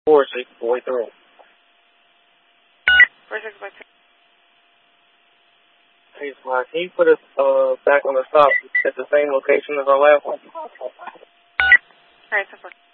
4 so you can go through. 46 by 2. Hey, Sly, can you put us back on the stop at the same location as our last one? Alright, so 4.